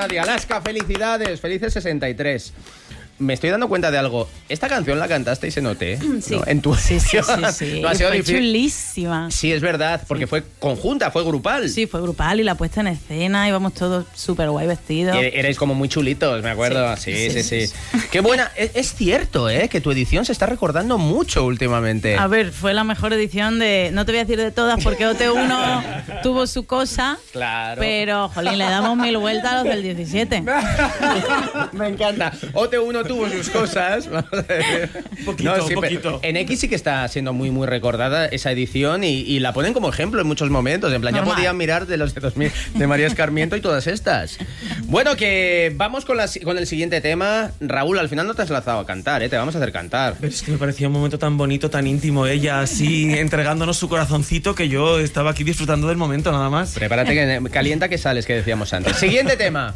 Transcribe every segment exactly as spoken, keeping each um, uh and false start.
de Alaska. Felicidades, felices sesenta y tres. Me estoy dando cuenta de algo. Esta canción la cantasteis en O T, Sí. ¿no? En tu Sí, sí, sí, sí. No ha sido fue difícil. chulísima. Sí, es verdad, porque sí. Fue conjunta, fue grupal. Sí, fue grupal y la puesta en escena, íbamos todos súper guay vestidos. E- Erais como muy chulitos, me acuerdo. Sí, sí, sí. sí, sí. Qué buena. Es, es cierto, ¿eh? Que tu edición se está recordando mucho últimamente. A ver, fue la mejor edición de... No te voy a decir de todas porque O T uno tuvo su cosa. Claro. Pero, jolín, le damos mil vueltas a los del diecisiete. Me encanta. O T uno tuvo sus cosas. Poquito, sí, poquito. En X sí que está siendo muy, muy recordada esa edición y, y la ponen como ejemplo en muchos momentos. En plan, Normal. ya podían mirar de los de dos mil de María Escarmiento y todas estas. Bueno, que vamos con, la, con el siguiente tema. Raúl, al final no te has lanzado a cantar, ¿eh? Te vamos a hacer cantar. Pero es que me parecía un momento tan bonito, tan íntimo, ella así entregándonos su corazoncito, que yo estaba aquí disfrutando del momento nada más. Prepárate, que calienta que sales, que decíamos antes. Siguiente tema.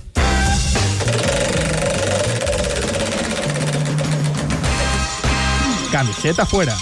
Camiseta fuera.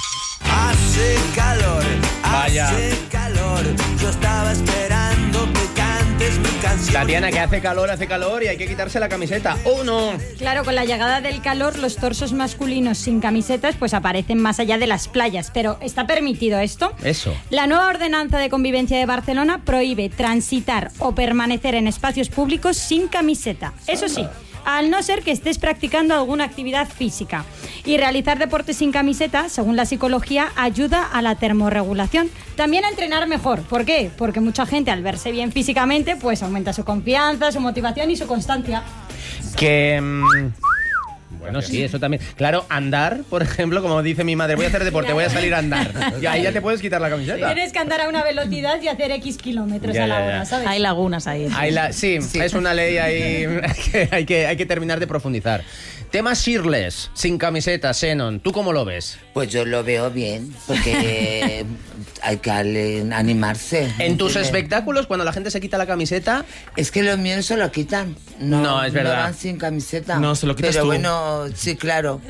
Hace calor, Vaya. hace calor. Yo estaba esperando que cantes mi canción. Tatiana, que hace calor, hace calor y hay que quitarse la camiseta. ¡Oh, no! Claro, con la llegada del calor, los torsos masculinos sin camisetas pues aparecen más allá de las playas. Pero ¿está permitido esto? Eso. La nueva ordenanza de convivencia de Barcelona prohíbe transitar o permanecer en espacios públicos sin camiseta. Eso sí, al no ser que estés practicando alguna actividad física. Y realizar deporte sin camiseta, según la psicología, ayuda a la termorregulación. También a entrenar mejor. ¿Por qué? Porque mucha gente, al verse bien físicamente, pues aumenta su confianza, su motivación y su constancia. Que... mmm, bueno, sí, eso también. Claro, andar, por ejemplo, como dice mi madre, voy a hacer deporte, voy a salir a andar. Y ahí ya te puedes quitar la camiseta. Tienes que andar a una velocidad y hacer X kilómetros Ya, a la ya, ya. hora, ¿sabes? Hay lagunas ahí. Ahí la, sí, Sí. es una ley ahí que hay, que hay que terminar de profundizar. Tema shirtless, sin camiseta, Xenon. ¿Tú cómo lo ves? Pues yo lo veo bien, porque hay que ale- animarse. En tus ¿entiendes? espectáculos, cuando la gente se quita la camiseta... Es que los míos se lo quitan. No, No, es verdad. No van sin camiseta. No, se lo quitas Pero tú. bueno, sí, claro.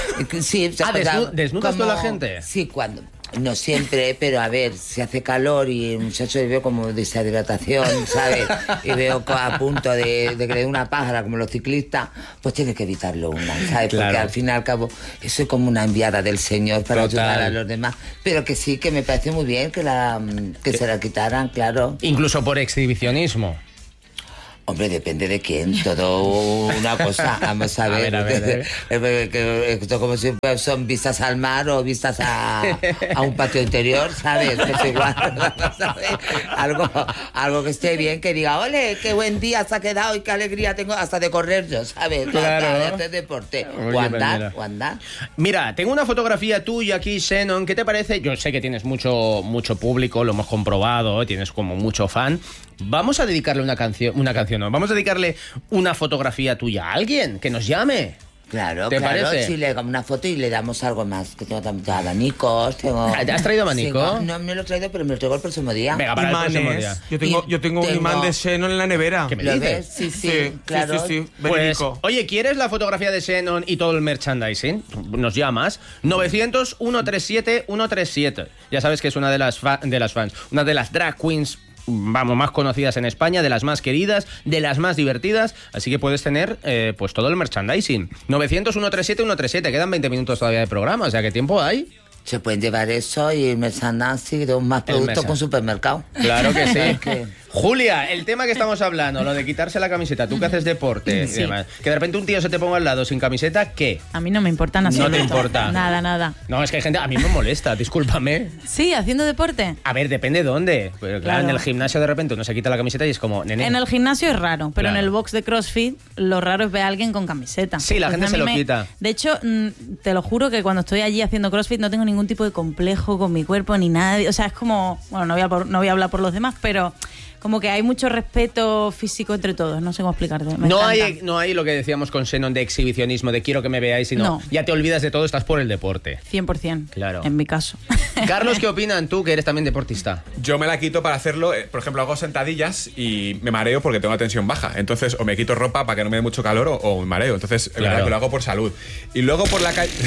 Sí, Ah, o sea, desnu- ¿desnudas tú a la gente? Sí, cuando... No siempre, pero a ver, si hace calor y el muchacho le veo como deshidratación, ¿sabes? Y veo co- a punto de, de que le dé una pájara como los ciclistas, pues tiene que evitarlo una, ¿sabes? Porque Claro. al fin y al cabo, eso es como una enviada del Señor para Total. ayudar a los demás. Pero que sí, que me parece muy bien que, la, que se la quitaran, claro. Incluso por exhibicionismo. Hombre, depende de quién, todo una cosa, vamos a ver, A ver, a ver, eh, eh, que esto como si son vistas al mar o vistas a, a un patio interior, ¿sabes? Pues igual, vamos a ver, algo, algo que esté bien, que diga, ole, qué buen día se ha quedado y qué alegría tengo hasta de correr yo, ¿sabes? Claro. Hasta de hacer deporte, Oye, o pues andar, mira. o andar. Mira, tengo una fotografía tuya aquí, Xenon. ¿Qué te parece? Yo sé que tienes mucho, mucho público, lo hemos comprobado, ¿eh? Tienes como mucho fan. Vamos a dedicarle una canción, una canción, no, vamos a dedicarle una fotografía tuya a alguien que nos llame. Claro, ¿Te claro, parece? si le damos una foto y le damos algo más, que tengo también abanicos, tengo... ¿Has traído abanico? Sí, no me lo he traído, pero me lo traigo el próximo día. Venga, para el próximo día. Imanes. Yo tengo, yo tengo un Tengo- imán de Xenon en la nevera. ¿Qué me ¿Lo dices? ves? Sí, sí, Sí, claro. sí, sí, sí, Pues, verídico. oye, ¿quieres la fotografía de Xenon y todo el merchandising? Nos llamas novecientos, ciento treinta y siete, ciento treinta y siete. Ya sabes que es una de las, fa- de las fans, una de las drag queens, vamos, más conocidas en España, de las más queridas, de las más divertidas, así que puedes tener eh, pues todo el merchandising. novecientos, ciento treinta y siete, ciento treinta y siete, quedan veinte minutos todavía de programa, o sea, ¿qué tiempo hay? Se pueden llevar eso y el merchandising de más productos merchan- con supermercado. Claro que sí. Que- Julia, el tema que estamos hablando, lo de quitarse la camiseta, tú que haces deporte y Sí. demás, que de repente un tío se te ponga al lado sin camiseta, ¿qué? A mí no me importa nada. No te importa. Nada, nada. No, es que hay gente, a mí me molesta, discúlpame. Sí, haciendo deporte. A ver, depende de dónde. Pero claro, Claro. en el gimnasio de repente uno se quita la camiseta y es como, nene. En el gimnasio es raro, pero Claro. en el box de CrossFit lo raro es ver a alguien con camiseta. Sí, la gente a se mí lo me- quita. De hecho, mm, te lo juro que cuando estoy allí haciendo CrossFit no tengo ningún tipo de complejo con mi cuerpo ni nadie. O sea, es como, bueno, no voy a, por- no voy a hablar por los demás, pero como que hay mucho respeto físico entre todos. No sé cómo explicarte. Me No encanta. hay, no hay lo que decíamos con Xenon de exhibicionismo, de quiero que me veáis, sino No. ya te olvidas de todo, estás por el deporte. cien por ciento. Claro. En mi caso. Carlos, ¿qué opinan tú, que eres también deportista? Yo me la quito para hacerlo, eh, por ejemplo, hago sentadillas y me mareo porque tengo la tensión baja. Entonces, o me quito ropa para que no me dé mucho calor o, o me mareo. Entonces, es Claro. verdad que lo hago por salud. Y luego por la calle...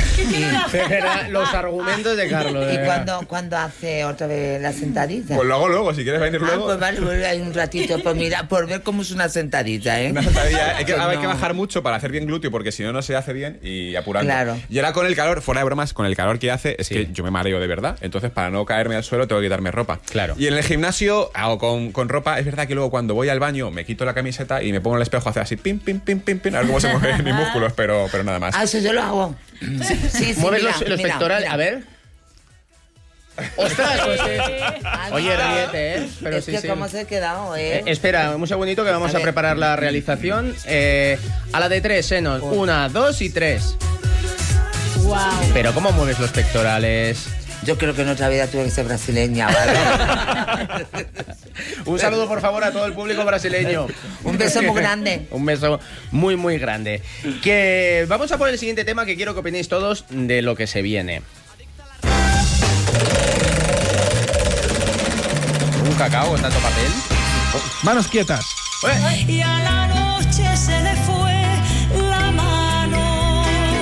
Los argumentos de Carlos. ¿Y eh. cuando, cuando hace otra vez la sentadilla? Pues lo hago luego, si quieres venir Ah, luego. pues vale, pues ahí un ratito por mirar, por ver cómo es una sentadilla, ¿eh? Una sentadilla, hay que, Pues hay no. que bajar mucho para hacer bien glúteo, porque si no, no se hace bien y apurando. Claro. Y ahora con el calor, fuera de bromas, con el calor que hace, es Sí. que yo me mareo de verdad. Entonces, para no caerme al suelo, tengo que quitarme ropa. Claro. Y en el gimnasio hago con, con ropa. Es verdad que luego cuando voy al baño me quito la camiseta y me pongo en el espejo a hacer así, pim, pim, pim, pim, pim, a ver cómo se mueven mis músculos, pero, pero nada más. Ah, eso yo lo hago. Sí, sí, sí, Mueves mira, los, los mira, pectorales. mira. A ver. ¡Ostras! Pues, eh. Ah, Oye, no. ríete, ¿eh? Pero es sí, que sí. cómo se ha quedado, Eh, ¿eh? espera, un segundito que vamos A a, ver. preparar la realización. Eh, a la de tres, Senos. Una, dos y tres. Wow. Pero ¿cómo mueves los pectorales? Yo creo que en otra vida tuve que ser brasileña, ¿vale? Un saludo, por favor, a todo el público brasileño. Un beso muy grande. Un beso muy, muy grande. Que vamos a por el siguiente tema que quiero que opinéis todos de lo que se viene. Un cacao con tanto papel. Manos quietas. Y a la noche se le fue la mano.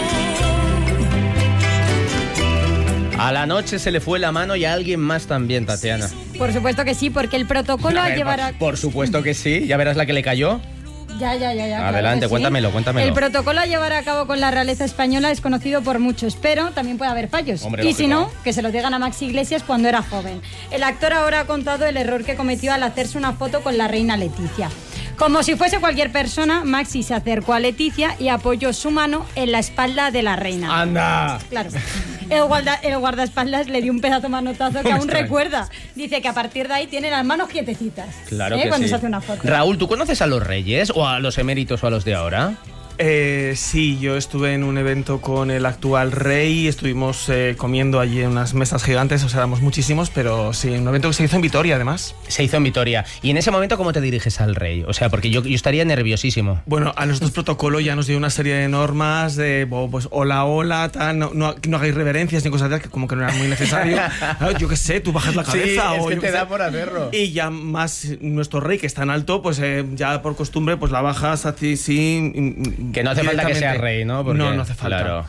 A la noche se le fue la mano y a alguien más también, Tatiana. Por supuesto que sí, porque el protocolo A a ver, llevar por, a... por supuesto que sí. Ya verás la que le cayó. Ya, ya, ya, ya. claro Adelante, que sí. cuéntamelo, cuéntamelo. El protocolo a llevar a cabo con la realeza española es conocido por muchos, pero también puede haber fallos. Hombre, y si lógico. no, que se lo digan a Maxi Iglesias cuando era joven. El actor ahora ha contado el error que cometió al hacerse una foto con la reina Leticia. Como si fuese cualquier persona, Maxi se acercó a Leticia y apoyó su mano en la espalda de la reina. ¡Anda! Claro. El, guarda, el guardaespaldas le dio un pedazo manotazo que Me aún extraña. recuerda. Dice que a partir de ahí tiene las manos quietecitas. Claro ¿eh? que Cuando sí. se hace una foto. Raúl, ¿tú conoces a los reyes o a los eméritos o a los de ahora? Eh, sí, yo estuve en un evento con el actual rey, estuvimos eh, comiendo allí en unas mesas gigantes, o sea, éramos muchísimos, pero sí, un evento que se hizo en Vitoria, además. Se hizo en Vitoria. ¿Y en ese momento cómo te diriges al rey? O sea, porque yo, yo estaría nerviosísimo. Bueno, a nosotros protocolo ya nos dio una serie de normas de, bo, pues, hola, hola, tal, no, no, no hagáis reverencias ni cosas de que como que no era muy necesario. Claro, yo qué sé, tú bajas la cabeza Sí, es o que yo te qué da sé. por hacerlo. Y ya más nuestro rey, que es tan alto, pues eh, ya por costumbre, pues la bajas así, sí. Que no hace falta que sea directamente. rey, ¿no? Porque, no, no hace falta. claro.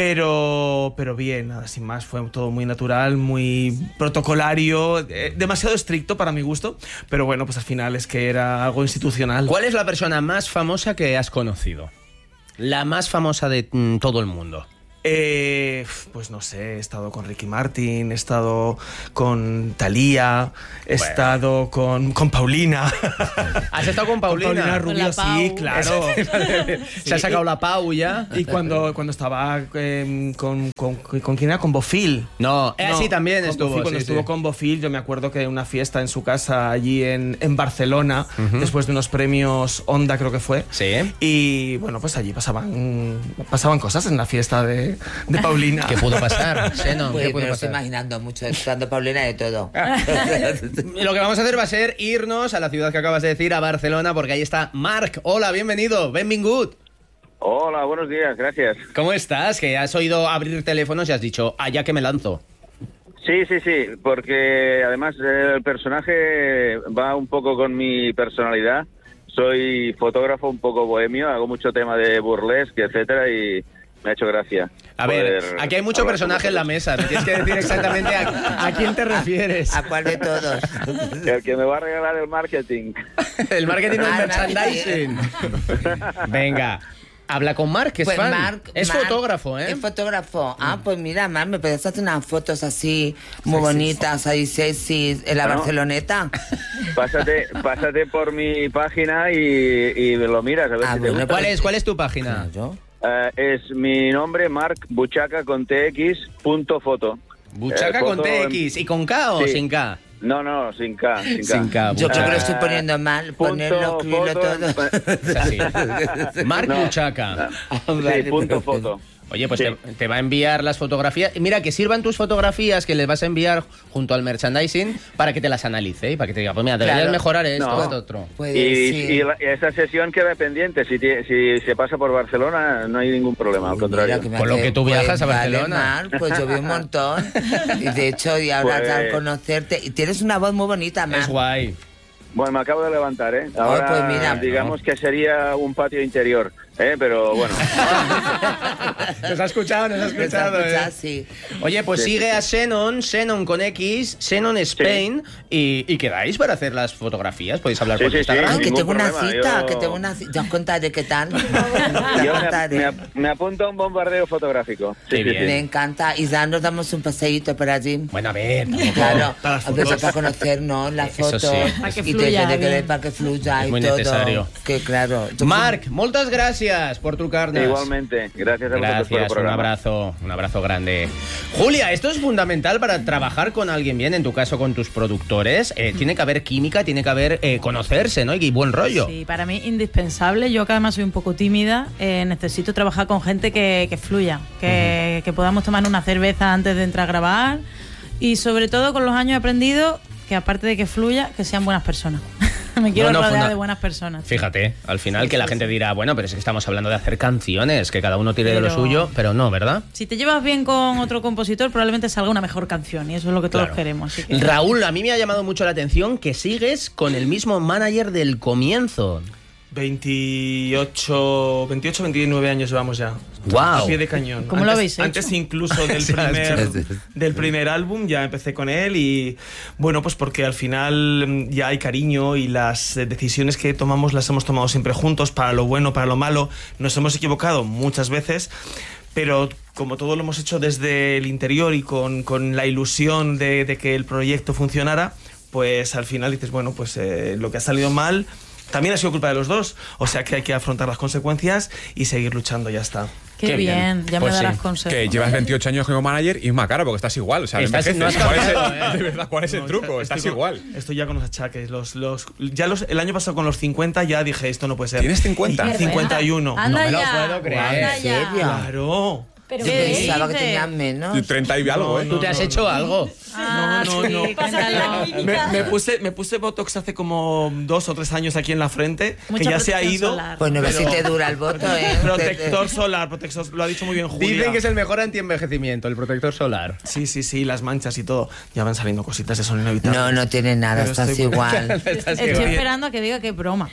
Pero, pero bien, nada, sin más, fue todo muy natural, muy protocolario, eh, demasiado estricto para mi gusto, pero bueno, pues al final es que era algo institucional. ¿Cuál es la persona más famosa que has conocido? La más famosa de mm, todo el mundo. Eh, pues no sé, he estado con Ricky Martin, he estado con Thalía, he Bueno. estado con, con Paulina. ¿Has estado con Paulina? Con Paulina Rubio, la Pau. sí, claro. Se ha sacado la Pau ya. Y cuando, cuando estaba eh, con, con, con... ¿Quién era? Con Bofil. No, eh, sí, también con estuvo. Bofil, cuando sí, estuvo sí. con Bofil, yo me acuerdo que en una fiesta en su casa allí en, en Barcelona, después de unos premios Onda, creo que fue. Sí. Y bueno, pues allí pasaban, pasaban cosas en la fiesta de, de Paulina. ¿Qué pudo pasar? Seno, Pues ¿qué pudo me lo estoy pasar? imaginando mucho, estando Paulina de todo. Lo que vamos a hacer va a ser irnos a la ciudad que acabas de decir, a Barcelona, porque ahí está Marc. Hola, bienvenido, benvingut. Hola, buenos días, gracias. ¿Cómo estás? Que has oído abrir teléfonos y has dicho, allá que me lanzo. Sí, sí, sí, porque además eh, el personaje va un poco con mi personalidad. Soy fotógrafo un poco bohemio, hago mucho tema de burlesque, etcétera, y me ha hecho gracia. A ver, poder aquí hay mucho hablar personaje con en la mesa. Me tienes que decir exactamente a, a quién te refieres. ¿A cuál de todos? vosotros. El que me va a regalar el marketing. El marketing del Ah, merchandising. Venga, habla con Marc, que es Pues fan. Marc- es Marc fotógrafo, ¿eh? Es fotógrafo. Ah, pues mira, Marc, me puedes hacer unas fotos así muy bonitas, ahí sexy, en la Bueno. Barceloneta. Pásate, pásate por mi página y, y lo miras a ver Ah, si te bueno, gusta. ¿Cuál es, ¿Cuál es tu página? ¿Yo? Eh, es mi nombre, Marc Buchaca con tx punto foto. Buchaca Eh, con foto T en- X. ¿Y con K o Sí. sin K? No, no, sin K. Sin K. Sin K. Yo creo que lo Eh, estoy poniendo mal, ponerlo, punto, escribirlo foto, todo. en- Es así. Marc No. Buchaca. Sí, punto foto. Oye, pues Sí. te, te va a enviar las fotografías. Y mira, que sirvan tus fotografías que les vas a enviar junto al merchandising para que te las analice y para que te diga, pues mira, deberías Claro. mejorar esto, No. esto, otro. Puede Y, ser. y la- y esa sesión queda pendiente. Si, tie- si se pasa por Barcelona, no hay ningún problema, al Uy, contrario. mira que me Con lo hace- que tú viajas a pues, Barcelona. Vale, Marc, pues yo vi un montón. Y de hecho, y ahora Pues- al conocerte. Y tienes una voz muy bonita, Marc. Es guay. Bueno, me acabo de levantar, ¿eh? Ahora, pues mira. digamos que sería un patio interior. ¿eh? Pero bueno. Nos ha escuchado, nos ha escuchado. Nos ha escuchado, ¿eh? sí. Oye, pues Sí, sigue sí. a Xenon, Xenon con X, Xenon Spain, y, y quedáis para hacer las fotografías. Podéis hablar Sí, por sí, sí. Instagram. Ay, que ningún tengo una problema, cita, yo- que tengo una cita. Ya os contaré qué tal. Yo Ya me, contaré. me ap- me apunto a un bombardeo fotográfico. Qué Sí, sí, bien. sí. Me encanta. Y ya nos damos un paseíto por allí. Bueno, a ver, tampoco- Claro, Para las a veces fotos. para conocernos las Eso fotos sí. Para que y te fluya tiene que bien. ver para que fluya Es y muy todo. necesario. Que claro. yo- Marc, muchas gracias por trucarnos. Igualmente. Gracias a vosotros por el Gracias, un programa. abrazo, un abrazo grande. Julia, esto es fundamental para trabajar con alguien bien, en tu caso con tus productores. Eh, tiene que haber química, tiene que haber eh, conocerse, ¿no? Y buen rollo. Sí, para mí indispensable. Yo que además soy un poco tímida, eh, necesito trabajar con gente que, que fluya, que, que podamos tomar una cerveza antes de entrar a grabar y sobre todo con los años he aprendido que aparte de que fluya, que sean buenas personas. Me quiero No, no, rodear funda- de buenas personas. Fíjate, al final Sí, que la sí, gente sí. dirá, bueno, pero es que estamos hablando de hacer canciones, que cada uno tire de lo Pero- suyo, pero no, ¿verdad? Si te llevas bien con otro compositor, probablemente salga una mejor canción y eso es lo que todos Claro. queremos. así que- Raúl, a mí me ha llamado mucho la atención que sigues con el mismo manager del comienzo. veintiocho, veintiocho, veintinueve años llevamos ya. Guau. A pie de cañón. ¿Cómo lo Antes- habéis hecho? Antes incluso del primer, del primer álbum ya empecé con él y bueno, pues porque al final mm, ya hay cariño y las eh, decisiones que tomamos las hemos tomado siempre juntos, para lo bueno, para lo malo. Nos hemos equivocado muchas veces, pero como todo lo hemos hecho desde el interior y con, con la ilusión de, de que el proyecto funcionara, pues al final dices, bueno, pues eh, lo que ha salido mal también ha sido culpa de los dos, o sea que hay que afrontar las consecuencias y seguir luchando, ya está. Qué, Qué bien. bien, ya Pues me sí. darás consejos. Que llevas veintiocho años como manager y es más cara porque estás igual. O sea, no Estás- envejeces. no has ¿Cuál es el- cambiado, ¿eh? De verdad, ¿cuál es el No, truco? estoy Estás con- igual. Estoy ya con los achaques. Los, los, ya los, el año pasado con los cincuenta ya dije, esto no puede ser. ¿Tienes cincuenta? Y cincuenta y uno. Anda No me lo ya. puedo creer. Anda ¿En ya. serio? Claro. Pero Yo ¿Qué pensaba que dices? tenían menos. treinta y algo, ¿eh? ¿Tú te has hecho algo? Ah, No, no, sí, no. cuéntalo. Me, me puse, me puse Botox hace como dos o tres años aquí en la frente, Mucha que ya se ha protección ido. solar. Pues no ves si Pero- te dura el voto, ¿eh? Protector solar, protector, lo ha dicho muy bien Julia. Dicen que es el mejor antienvejecimiento, el protector solar. Sí, sí, sí, las manchas y todo. Ya van saliendo cositas, eso son inevitables. No, no tiene nada, Pero estás estoy- igual. Estoy esperando a que diga que es broma.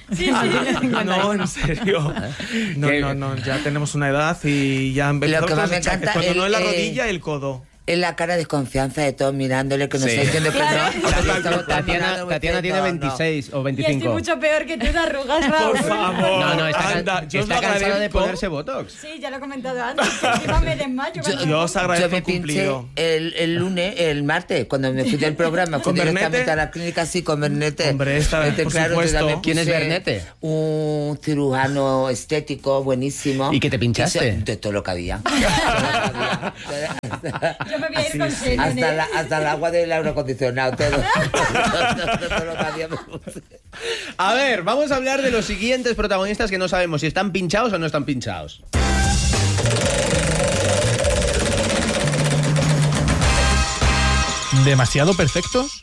No, en serio. No, Qué- no, no, ya tenemos una edad y ya han empezado Lo que con más los me achaques. encanta, Cuando el- no es la eh, rodilla, el codo. Es la cara de desconfianza de todos mirándole que nos Sí. está diciendo que Claro. no. Estamos todos Tatiana, mirando, Tatiana tiene diciendo, no. veintiséis o Y estoy veinticinco. mucho peor que tú de arrugas, Raúl. Por favor. No, no, está, anda, yo os está lo cansada de agradezco. ponerse Botox. Sí, ya lo he comentado antes. que Encima me desmayo. cuando- Yo os agradezco Yo me el pinché cumplido. el, el lunes, el martes, cuando me fui del programa, fui ¿Con directamente Bernete? a la clínica, así con Bernete. Hombre, esta- Este, por claro, supuesto. entonces me ¿Quién es puse Bernete? Un cirujano estético buenísimo. ¿Y qué te pinchaste? Hizo- De todo lo que había. Todo lo que había. Yo me voy a ir con Xenon, Hasta, ¿eh? la, hasta el agua del aire acondicionado, todo. todo, todo lo que había me puse. A ver, vamos a hablar de los siguientes protagonistas que no sabemos si están pinchados o no están pinchados. ¿Demasiado perfectos?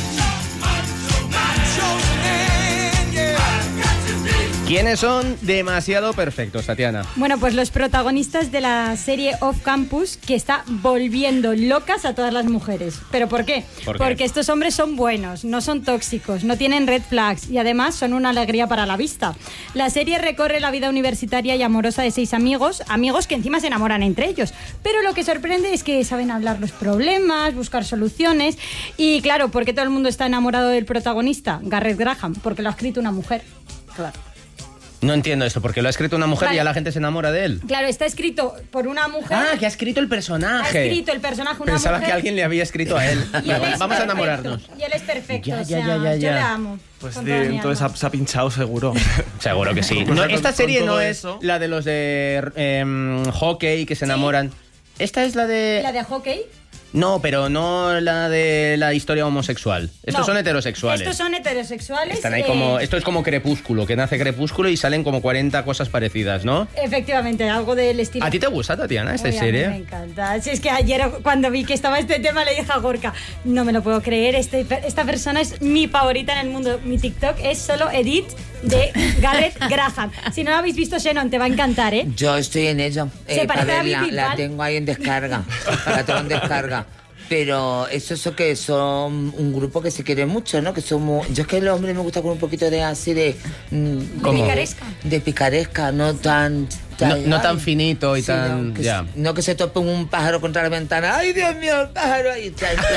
¿Quiénes son demasiado perfectos, Tatiana? Bueno, pues los protagonistas de la serie Off Campus que está volviendo locas a todas las mujeres. ¿Pero por qué? ¿Por qué? Porque estos hombres son buenos, no son tóxicos, no tienen red flags y además son una alegría para la vista. La serie recorre la vida universitaria y amorosa de seis amigos, amigos que encima se enamoran entre ellos. Pero lo que sorprende es que saben hablar los problemas, buscar soluciones y claro, ¿por qué todo el mundo está enamorado del protagonista? Garrett Graham, porque lo ha escrito una mujer. Claro. No entiendo esto, porque lo ha escrito una mujer Vale. y ya la gente se enamora de él. Claro, está escrito por una mujer. Ah, que ha escrito el personaje. Ha escrito el personaje una Pensaba mujer. que alguien le había escrito a él. Y él es Vamos a perfecto, enamorarnos. Y él es perfecto, Ya, o ya, sea, ya, ya, yo ya. le amo. Pues con de- toda mi entonces alma. ha- se ha pinchado seguro. Seguro que sí. Pues No, con- esta con serie todo no es eso- la de los de em, hockey que se enamoran. Esta es la de... ¿La de hockey? No, pero no la de la historia homosexual. Estos No. son heterosexuales. Estos son heterosexuales. Están ahí eh, como... Esto es como Crepúsculo, que nace Crepúsculo y salen como cuarenta cosas parecidas, ¿no? Efectivamente, algo del estilo. ¿A ti te gusta, Tatiana, esta Uy, a mí serie? me encanta. Si es que ayer cuando vi que estaba este tema le dije a Gorka, no me lo puedo creer, este, esta persona es mi favorita en el mundo. Mi TikTok es solo Edit de Garrett Graham. Si no lo habéis visto, Xenon, te va a encantar, ¿eh? Yo estoy en ello. Se Eh, para parece a verla, Bibi la Pal. tengo ahí en descarga. La tengo en descarga. Pero eso es que son un grupo que se quiere mucho, ¿no? Que somos... Yo es que el hombre me gusta con un poquito de así de... ¿De picaresca? De picaresca, no tan... No, no tan finito y sí, tan... No que, ya. no que se tope un pájaro contra la ventana. ¡Ay, Dios mío, el pájaro! ahí!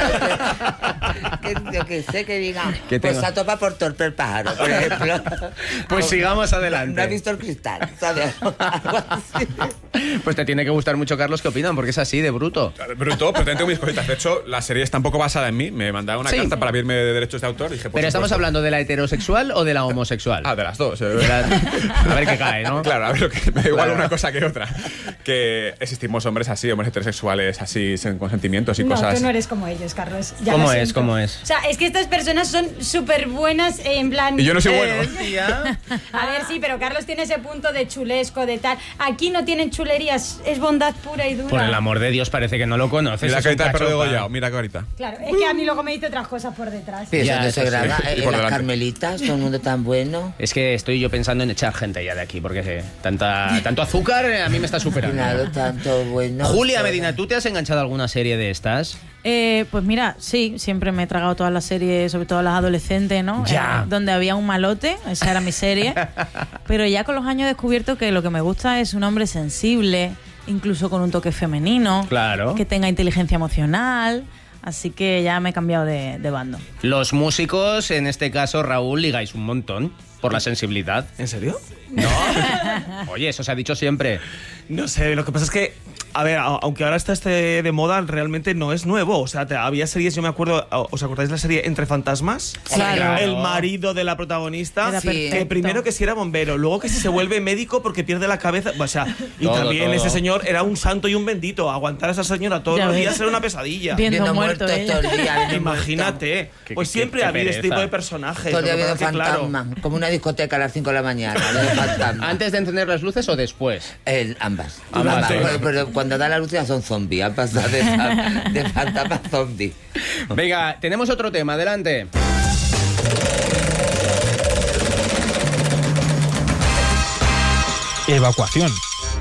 que, yo que sé, que diga... Que pues tengo... se topa por torpe el pájaro, por ejemplo. Pues sigamos adelante. No, no ha visto el cristal, ¿sabes? Algo así. Pues te tiene que gustar mucho, Carlos, ¿qué opinan? Porque es así, de bruto. Bruto, pero tengo mis cositas. De hecho, la serie está un poco basada en mí. Me mandaron una Sí. carta para pedirme de derechos de autor. Dije, por Pero estamos supuesto. hablando de la heterosexual o de la homosexual. Ah, de las dos. De la- A ver qué cae, ¿no? Claro, a ver, lo que me da igual Claro. una cosa que otra. Que existimos hombres así, hombres heterosexuales así, sin- con sentimientos y No, cosas. tú no eres como ellos, Carlos. Ya ¿Cómo lo es? siento. ¿Cómo es? O sea, es que estas personas son súper buenas en plan... Y yo no soy Eh, bueno. tía. A ver, sí, pero Carlos tiene ese punto de chulesco, de tal. Aquí no tienen chulerías, es bondad pura y dura. Por el amor de Dios, parece que no lo conoces. Mira es la un carita del perro de cachopa. Goyao, mira qué carita. Claro, es que a mí luego me dice otras cosas por detrás. Pero Ya, eso no eso se sí. graba. Y En por las delante. Carmelitas, todo el mundo tan bueno. Es que estoy yo pensando en echar gente ya de aquí, porque eh, tanta, tanto azúcar eh, a mí me está superando. Claro, tanto bueno. Julia todo. Medina, ¿tú te has enganchado a alguna serie de estas? Eh, pues mira, sí, siempre me he tragado todas las series, sobre todo las adolescentes, ¿no? Ya. Eh, donde había un malote, esa era mi serie. Pero ya con los años he descubierto que lo que me gusta es un hombre sensible, incluso con un toque femenino, Claro. que tenga inteligencia emocional. Así que ya me he cambiado de, de bando. Los músicos, en este caso Raúl, ligáis un montón por la sensibilidad. ¿En serio? No. Oye, eso se ha dicho siempre. No sé, lo que pasa es que, a ver, a- aunque ahora está este de moda, realmente no es nuevo. O sea, te- había series, yo me acuerdo, ¿os acordáis de la serie Entre Fantasmas? Claro. El marido de la protagonista, Era Sí. que perfecto. primero que si era bombero, luego que si se vuelve médico porque pierde la cabeza. O sea, y Todo, también todo. ese señor era un santo y un bendito. Aguantar a esa señora todos Ya los ves. días era una pesadilla. Bien. Viendo Viendo muerto muertos ella. todo el día. viendo Imagínate. Qué- Pues qué- siempre qué ha habido este pereza. tipo de personajes. Todo el día Lo que viendo pasa es que, claro, fantasmas. Como una discoteca a las cinco de la mañana. ¿no? De fantasmas. ¿Antes de encender las luces o después? El- ambas. Ambas, Ambas. sí. Pero, pero cuando da la luz ya son zombies. Han pasado de, de fantasma a zombie. Venga, tenemos otro tema, adelante. Evacuación.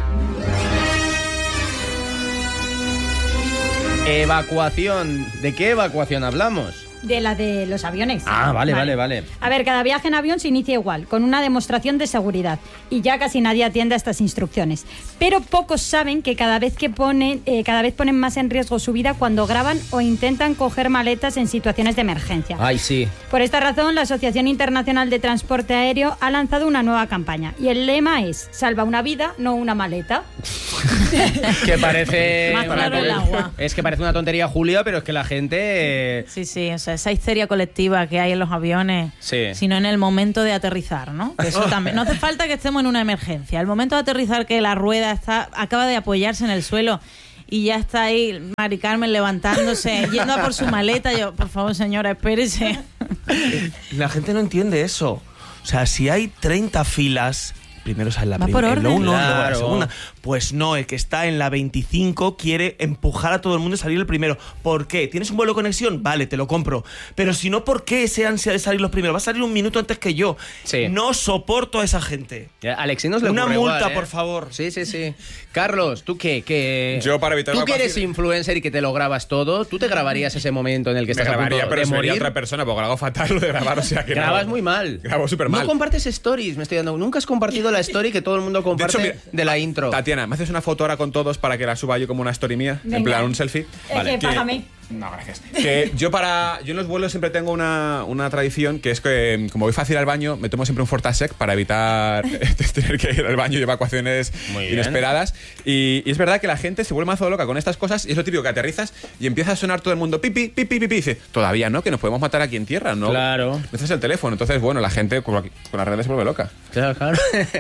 Evacuación. ¿De qué evacuación hablamos? De la de los aviones. Ah, vale, vale, vale. A ver, cada viaje en avión se inicia igual, con una demostración de seguridad. Y ya casi nadie atiende a estas instrucciones. Pero pocos saben que cada vez que ponen, eh, cada vez ponen más en riesgo su vida cuando graban o intentan coger maletas en situaciones de emergencia. Ay, sí. Por esta razón, la Asociación Internacional de Transporte Aéreo ha lanzado una nueva campaña. Y el lema es: salva una vida, no una maleta. Que parece... Más claro el agua. Es que parece una tontería, Julia, pero es que la gente... eh, Sí, sí, o sea, esa histeria colectiva que hay en los aviones, Sí. sino en el momento de aterrizar, ¿no? Que eso también. No hace falta que estemos en una emergencia. El momento de aterrizar, que la rueda está acaba de apoyarse en el suelo y ya está ahí Mari Carmen levantándose, yendo a por su maleta. Yo, por favor, señora, espérese. la gente no entiende eso. O sea, si hay treinta filas, primero sale la Va por primera, orden. luego uno, luego la Claro. segunda. Pues no, el que está en la veinticinco quiere empujar a todo el mundo y salir el primero. ¿Por qué? ¿Tienes un vuelo de conexión? Vale, te lo compro. Pero si no, ¿por qué ese ansia de salir los primeros? Va a salir un minuto antes que yo. Sí. No soporto a esa gente. Ya, a Alexinos le Una ocurre multa, igual, ¿eh? por favor. Sí, sí, sí. Carlos, ¿tú qué? qué... Yo, para evitar Tú que evacuación- eres influencer y que te lo grabas todo, ¿tú te grabarías ese momento en el que Me estás a punto grabaría, pero de sería morir? otra persona, porque hago fatal lo de grabar, o sea que no. Grabas muy mal. Grabo súper mal. No compartes stories, me estoy dando. Nunca has compartido la story que todo el mundo comparte de, mira, la intro. Tatiana, ¿me haces una foto ahora con todos para que la suba yo como una story mía? En Venga. plan, un selfie. Es que págame. No, gracias. Que yo para yo en los vuelos siempre tengo una, una tradición que es que como voy fácil al baño, me tomo siempre un Fortasec para evitar tener que ir al baño y evacuaciones Muy bien. inesperadas. Y, y es verdad que la gente se vuelve mazo loca con estas cosas y es lo típico que aterrizas y empieza a sonar todo el mundo pipi, pipi, pipi. Y dice, todavía no, que nos podemos matar aquí en tierra, ¿no? Claro. Ese es el teléfono. Entonces, bueno, la gente con, con las redes se vuelve loca. Claro, claro.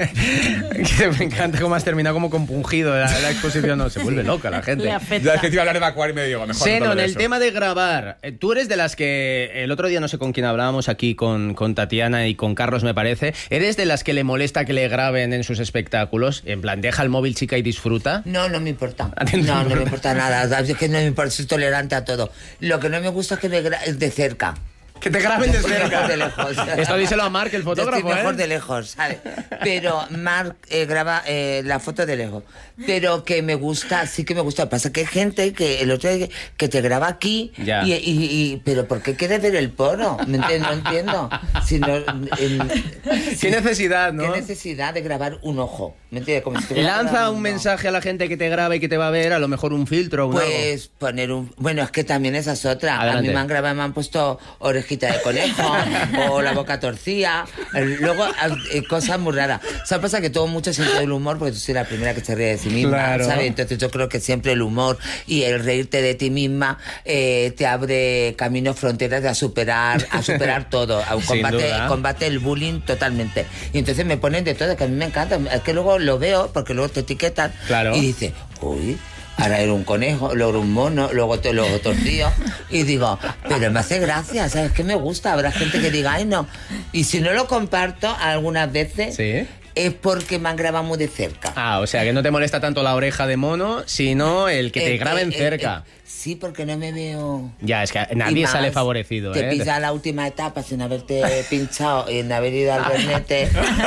Que me encanta cómo has terminado como compungido la, la exposición. No, se vuelve loca la gente. Le Ya afecta. es que te iba a hablar de evacuar y me digo, mejor no te Xenon, hablo de el eso. tema de grabar. eh, Tú eres de las que el otro día no sé con quién hablábamos aquí, con, con Tatiana y con Carlos, me parece. ¿Eres de las que le molesta que le graben en sus espectáculos? En plan, deja el móvil, chica, y disfruta. No, no me importa. ¿A ti no te No, no me importa? importa nada. Es que no me importa, soy tolerante a todo. Lo que no me gusta es que me gra- es de cerca. Que te graben de cerca. Mejor de lejos. Esto díselo a Marc, el fotógrafo, Yo estoy mejor ¿eh? de lejos, ¿sabes? Pero Marc eh, graba eh, la foto de lejos. Pero que me gusta, sí que me gusta. Pasa que hay gente que el otro día que, que te graba aquí Ya. y, y, y- pero ¿por qué quieres ver el porno? ¿Me entiendes? No entiendo. Si no, en- Qué si- necesidad, ¿no? ¿Qué necesidad de grabar un ojo? ¿Me entiendes? Como si estuviera Lanza grabando un uno. mensaje a la gente que te graba y que te va a ver, a lo mejor un filtro o un algo. Pues poner un... Bueno, es que también esa es otra. Adelante. A mí me han grabado, me han puesto orejita de conejo o la boca torcida. Eh, Luego, eh, cosas muy raras. O sea, pasa que tengo mucho sentido del humor porque tú soy la primera que se ríe de sí misma, Claro. ¿sabes? Entonces yo creo que siempre el humor y el reírte de ti misma eh, te abre caminos, fronteras de a superar, a superar todo. A un Sin combate, duda. combate el bullying totalmente. Y entonces me ponen de todo, que a mí me encanta. Es que luego lo veo, porque luego te etiquetan Claro. y dices, uy, ahora era un conejo, luego un mono, luego te luego tortillo. Y digo, pero me hace gracia, ¿sabes qué me gusta? Habrá gente que diga, ay, no. Y si no lo comparto algunas veces, Sí. es porque me han grabado muy de cerca. Ah, o sea, que no te molesta tanto la oreja de mono, sino el que te Eh, graben eh, cerca. eh, sí, porque no me veo... Ya, es que Y nadie más, sale favorecido, Te ¿eh? pisa la última etapa sin haberte pinchado, sin haber ido al bernete.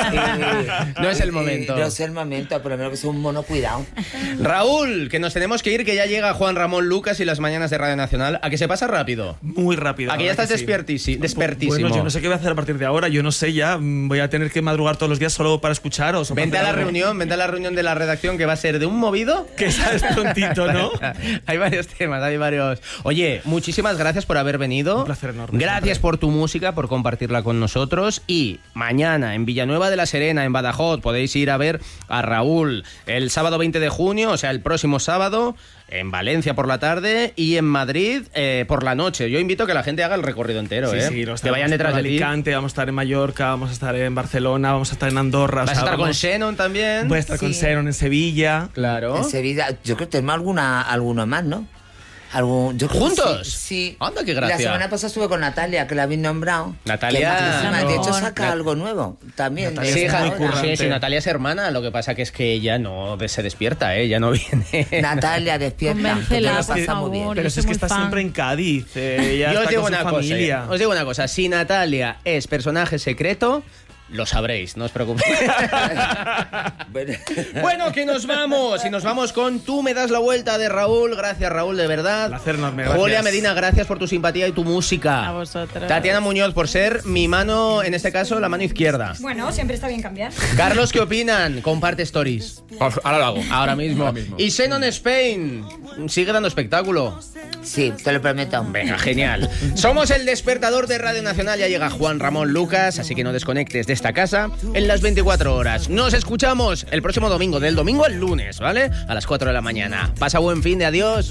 y- No es el y- momento. No es el momento, por lo menos que sea un mono cuidado. Raúl, que nos tenemos que ir, que ya llega Juan Ramón Lucas y las mañanas de Radio Nacional. ¿A que se pasa rápido? Muy rápido. ¿A que la ya verdad estás sí. despiertisi- despertísimo? Bueno, yo no sé qué voy a hacer a partir de ahora. Yo no sé ya. mm, Voy a tener que madrugar todos los días solo para escucharos. o para Vente a hacer la algo. reunión, vente a la reunión de la redacción que va a ser de un movido. Que sabes prontito, ¿no? Hay varios temas, hay varios. Oye, muchísimas gracias por haber venido. Un placer enorme, Gracias siempre. por tu música, por compartirla con nosotros. Y mañana en Villanueva de la Serena, en Badajoz, podéis ir a ver a Raúl. El sábado veinte de junio, o sea, el próximo sábado, en Valencia por la tarde y en Madrid eh, por la noche. Yo invito a que la gente haga el recorrido entero, Sí, ¿eh? sí, lo que vayan estaremos detrás por de ti. Alicante, vamos a estar en Mallorca, vamos a estar en Barcelona, vamos a estar en Andorra. o Vas a sea, estar con vamos- Shannon también. Voy a estar con Sí. Seron en Sevilla. Claro. En Sevilla, yo creo que tenemos alguna, alguno más, ¿no? Algún, yo creo que ¿Juntos? Sí. sí. Anda, qué gracia. La semana pasada estuve con Natalia, que la habéis nombrado. Natalia- Que es majísima. De hecho, No. saca algo nuevo también. Natalia de Sí, es esta muy hija, hora. currante. sí, sí, Natalia es hermana, lo que pasa que es que ella no de- se despierta, ¿eh? Ella no viene. Natalia, despierta. Convéncela, que lo por pasa muy bien. favor. Pero yo si soy es que muy está fan. siempre en Cádiz. eh, ella Yo os está digo con su una cosa, familia. eh, os digo una cosa, si Natalia es personaje secreto, lo sabréis, no os preocupéis. Bueno. Bueno, que nos vamos y nos vamos con Tú me das la vuelta de Raúl. Gracias, Raúl, de verdad. Placer enorme, Julia gracias. Medina, gracias por tu simpatía y tu música. A vosotros. Tatiana Muñoz por ser mi mano, en este caso, la mano izquierda. Bueno, siempre está bien cambiar. Carlos, ¿qué opinan? Comparte stories. Ahora lo hago. Ahora mismo. Ahora mismo. Y Xenon Spain sigue dando espectáculo. Sí, te lo prometo. Venga, genial. Somos el despertador de Radio Nacional. Ya llega Juan Ramón Lucas, así que no desconectes de esta casa en las veinticuatro horas. Nos escuchamos el próximo domingo, del domingo al lunes, ¿vale? A las cuatro de la mañana. Pasa buen fin de adiós.